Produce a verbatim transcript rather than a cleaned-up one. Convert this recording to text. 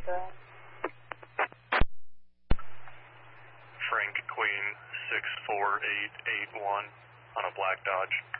doing? Frank Queen six four eight eight one on a black Dodge.